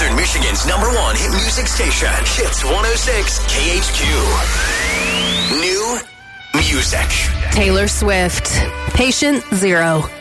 Northern Michigan's #1 hit music station, Hits 106 KHQ. New music. Taylor Swift, Patient Zero.